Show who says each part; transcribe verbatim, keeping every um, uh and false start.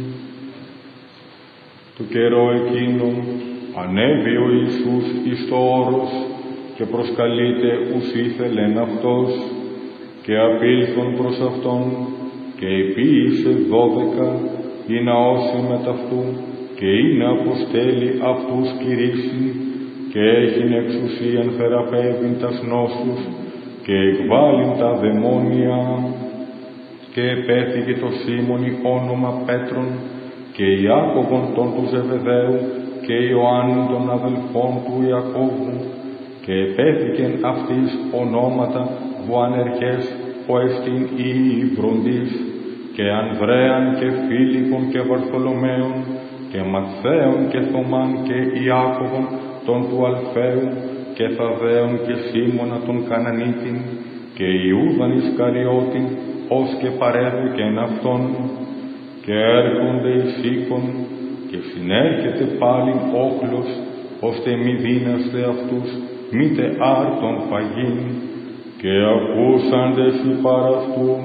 Speaker 1: Το καιρό εκείνο ανέβη ο Ιησούς εις το όρος και προσκαλείται ους ήθελεν αυτός και απήλθον προς αυτόν και επίησε δώδεκα ή να όσοι μετ' αυτού και ή να αποστέλει αυτούς κηρύσσει και έχειν εξουσίαν θεραπεύειν τας νόσους και εκβάλλειν τα δαιμόνια. Και επέθηκε το Σίμωνη όνομα Πέτρον και Ιάκωβον τον του Ζεβεδαίου και Ιωάννην των αδελφών του Ιακώβου και επέθηκεν αυτοίς ονόματα Βοανεργές ο εστίν ή Βροντής και Ανδρέαν και Φίλιππον και Βαρθολομαίον και Ματθαίον και Θωμάν και Ιάκωβον τον του Αλφαίου και Θαδδαίον και Σίμωνα τον Κανανίτην και Ιούδαν Ισκαριώτην ως και παρέδωκεν αυτόν. Και έρχονται εις οίκον και συνέρχεται πάλιν όχλος, ώστε μη δύναστε αυτούς μήτε άρτον φαγήν, και ακούσαντες υπ' αυτού